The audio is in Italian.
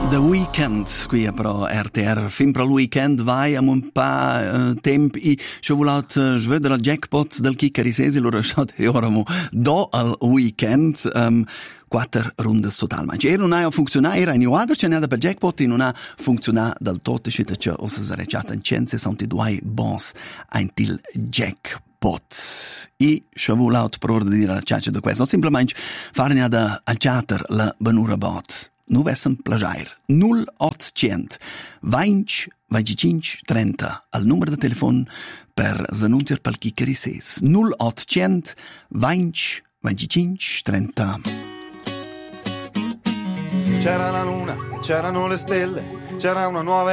The Weekend, qui però RTR, fin pro il weekend vai am un pa temp I volat sveder al jackpot del Kicker Sesi, loro stat oramo do al weekend, quattro runde totalmente. Non ha funzionato, era in Uadra, c'è nada per jackpot, e non ha funzionato del tutto, c'è che ossa sarecciata in 162 bons ein til jackpot. I volat pro di dire la ciaccia di questo, semplicemente fare nada al chatter la benura bot. Nu vessen plagiair 0800 20 25 30 al numero de telefon per s'annunziar pel Kicker Ses 0800 20 25 30. C'era la luna, c'erano le stelle, c'era una nuova